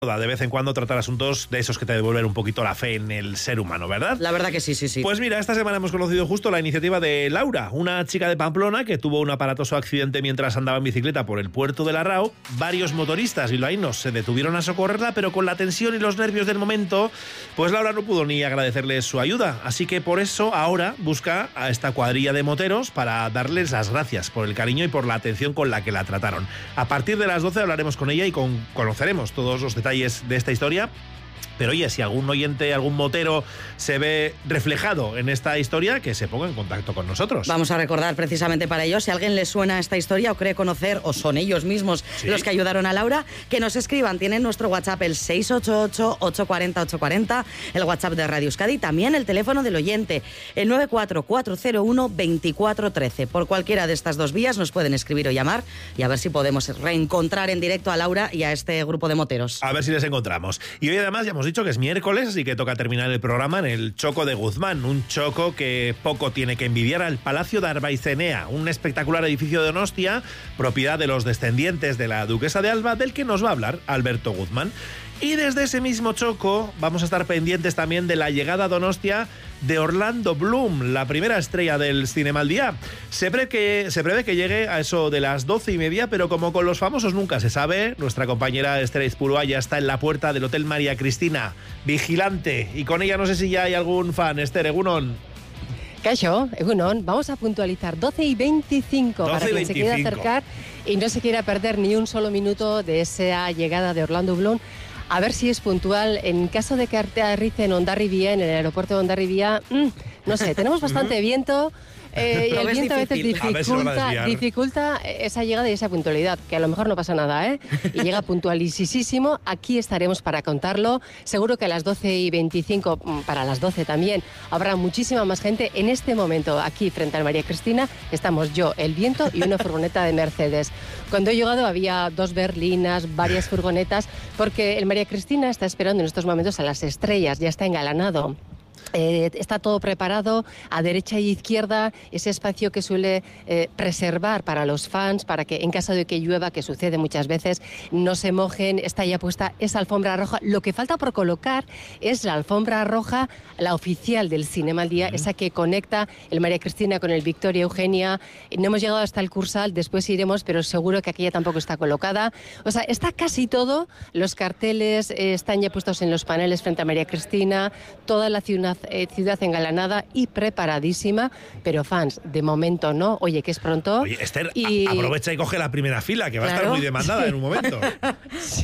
de vez en cuando tratar asuntos de esos que te devuelven un poquito la fe en el ser humano, ¿verdad? La verdad que sí. Pues mira, esta semana hemos conocido justo la iniciativa de Laura, una chica de Pamplona que tuvo un aparatoso accidente mientras andaba en bicicleta por el puerto de Larrao. Varios motoristas bilbaínos se detuvieron a socorrerla, pero con la tensión y los nervios del momento, pues Laura no pudo ni agradecerles su ayuda. Así que por eso ahora busca a esta cuadrilla de moteros para darles las gracias por el cariño y por la atención con la que la trataron. A partir de las 12 hablaremos con ella y conoceremos todos los detalles de esta historia. Pero oye, si algún oyente, algún motero se ve reflejado en esta historia, que se ponga en contacto con nosotros. Vamos a recordar precisamente para ello, si a alguien le suena esta historia o cree conocer, o son ellos mismos los que ayudaron a Laura, que nos escriban. Tienen nuestro WhatsApp, el 688-840-840, el WhatsApp de Radio Euskadi, también el teléfono del oyente, el 94401-2413. Por cualquiera de estas dos vías nos pueden escribir o llamar y a ver si podemos reencontrar en directo a Laura y a este grupo de moteros. A ver si les encontramos. Y hoy además ya hemos dicho que es miércoles, así que toca terminar el programa en el Choco de Guzmán, un choco que poco tiene que envidiar al Palacio de Arbaizenea, un espectacular edificio de Donostia, propiedad de los descendientes de la duquesa de Alba, del que nos va a hablar Alberto Guzmán. Y desde ese mismo choco vamos a estar pendientes también de la llegada a Donostia de Orlando Bloom, la primera estrella del Cinema al Día. Se prevé que llegue a eso de las 12:30, pero como con los famosos nunca se sabe, nuestra compañera Esther Izpurua ya está en la puerta del Hotel María Cristina, vigilante, y con ella no sé si ya hay algún fan. Esther, egunon. Caixo, egunon, vamos a puntualizar 12:25 para quien se quiera acercar y no se quiera perder ni un solo minuto de esa llegada de Orlando Bloom. A ver si es puntual. En caso de que aterrice en Hondarribia, en el aeropuerto de Hondarribia, no sé, tenemos bastante viento. Y el viento a veces dificulta esa llegada y esa puntualidad, que a lo mejor no pasa nada, ¿eh? Y llega puntualísimo. Aquí estaremos para contarlo. Seguro que a las 12:25, para las 12 también, habrá muchísima más gente. En este momento, aquí frente al María Cristina, estamos yo, el viento y una furgoneta de Mercedes. Cuando he llegado había 2 berlinas, varias furgonetas, porque el María Cristina está esperando en estos momentos a las estrellas, ya está engalanado. Está todo preparado a derecha e izquierda, ese espacio que suele preservar para los fans, para que en caso de que llueva, que sucede muchas veces, no se mojen. Está ya puesta esa alfombra roja. Lo que falta por colocar es la alfombra roja, la oficial del Cinema al Día, esa que conecta el María Cristina con el Victoria Eugenia. No hemos llegado hasta el Cursal, después iremos, pero seguro que aquella tampoco está colocada. O sea, está casi todo. Los carteles están ya puestos en los paneles frente a María Cristina, toda la ciudad engalanada y preparadísima, pero fans, de momento no. Oye, que es pronto. Oye, Esther, aprovecha y coge la primera fila, que va a estar muy demandada en un momento. Sí.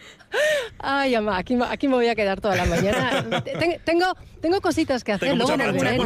Ay, mamá, aquí me voy a quedar toda la mañana. Tengo cositas que hacer, luego volveré,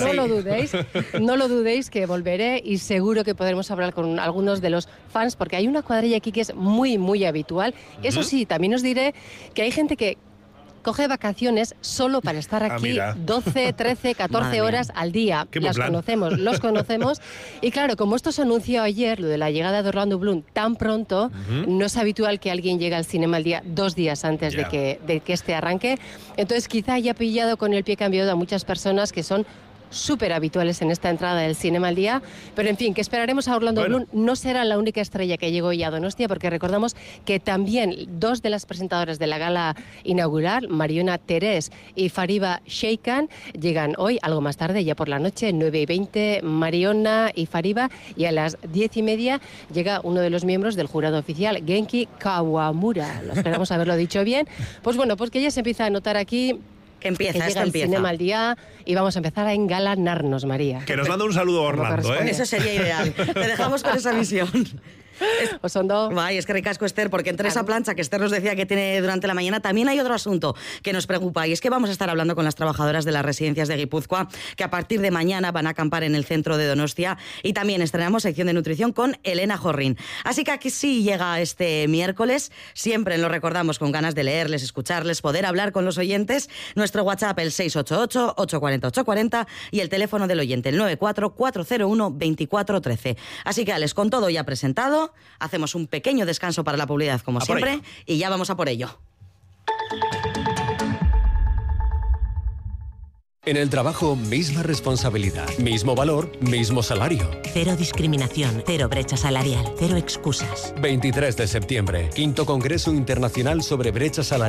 no lo dudéis que volveré y seguro que podremos hablar con algunos de los fans, porque hay una cuadrilla aquí que es muy, muy habitual. Eso sí, también os diré que hay gente que coge vacaciones solo para estar aquí 12, 13, 14 horas al día. Los conocemos. Y claro, como esto se anunció ayer, lo de la llegada de Orlando Bloom tan pronto, no es habitual que alguien llegue al Cinema al Día 2 días antes de que este arranque. Entonces quizá haya pillado con el pie cambiado a muchas personas que son súper habituales en esta entrada del Cinema al Día, pero en fin, que esperaremos a Orlando Bloom. No será la única estrella que llegó ya a Donostia, porque recordamos que también 2 de las presentadoras de la gala inaugural, Mariona Terés y Fariba Sheikan, llegan hoy, algo más tarde, ya por la noche, 9:20, Mariona y Fariba, y a las 10:30 llega uno de los miembros del jurado oficial, Genki Kawamura. Lo esperamos haberlo dicho bien. Pues bueno, pues que ya se empieza a notar aquí que llega el Cinema al Día y vamos a empezar a engalanarnos, María. Que nos manda un saludo a Orlando, ¿eh? Eso sería ideal. Te dejamos con esa misión. Es que ricasco, Esther, porque entre esa plancha que Esther nos decía que tiene durante la mañana, también hay otro asunto que nos preocupa, y es que vamos a estar hablando con las trabajadoras de las residencias de Guipúzcoa, que a partir de mañana van a acampar en el centro de Donostia, y también estrenamos sección de nutrición con Elena Jorrin. Así que aquí sí llega este miércoles, siempre lo recordamos con ganas de leerles, escucharles, poder hablar con los oyentes. Nuestro WhatsApp, el 688-840-840, y el teléfono del oyente, el 94401-2413. Así que, Alex, con todo ya presentado, hacemos un pequeño descanso para la publicidad, como siempre, y ya vamos a por ello. En el trabajo, misma responsabilidad, mismo valor, mismo salario. Cero discriminación, cero brecha salarial, cero excusas. 23 de septiembre, 5º Congreso Internacional sobre Brecha Salarial.